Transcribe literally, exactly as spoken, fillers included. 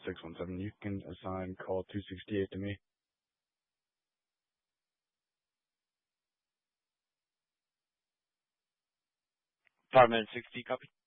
six one seven. You can assign call two sixty-eight to me. Apartment sixty, copy.